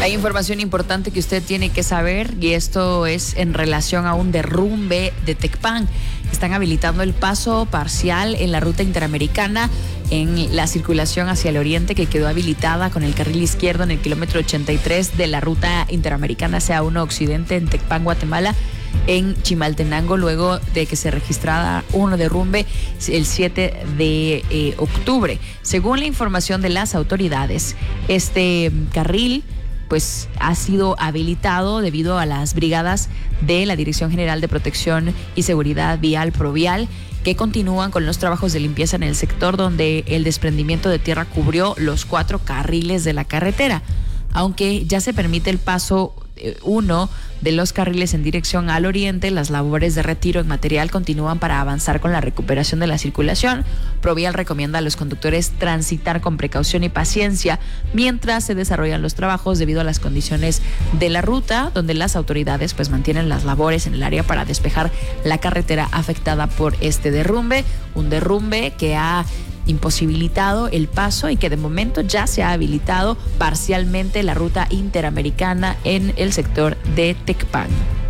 Hay información importante que usted tiene que saber y esto es en relación a un derrumbe de Tecpan. Están habilitando el paso parcial en la ruta interamericana en la circulación hacia el oriente que quedó habilitada con el carril izquierdo en el kilómetro 83 de la ruta interamericana CA1 Occidente en Tecpan, Guatemala, en Chimaltenango, luego de que se registrara un derrumbe el 7 de octubre. Según la información de las autoridades, este carril pues ha sido habilitado debido a las brigadas de la Dirección General de Protección y Seguridad Vial Provial, que continúan con los trabajos de limpieza en el sector donde el desprendimiento de tierra cubrió los 4 carriles de la carretera. Aunque ya se permite el paso uno de los carriles en dirección al oriente, las labores de retiro en material continúan para avanzar con la recuperación de la circulación. Provial recomienda a los conductores transitar con precaución y paciencia mientras se desarrollan los trabajos debido a las condiciones de la ruta, donde las autoridades pues mantienen las labores en el área para despejar la carretera afectada por este derrumbe, un derrumbe que ha imposibilitado el paso y que de momento ya se ha habilitado parcialmente la ruta interamericana en el sector de Tecpan.